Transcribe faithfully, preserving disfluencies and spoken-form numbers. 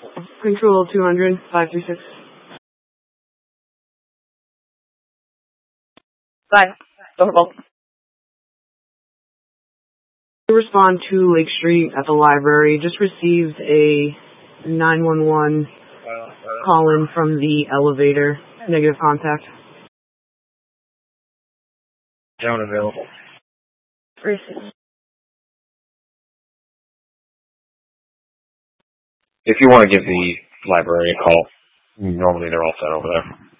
Control two hundred, five three six. Fine. Don't hold. Respond to Lake Street at the library. Just received a nine one one call in from the elevator. Negative contact. Down available. If you want to give the library a call, normally they're all set over there.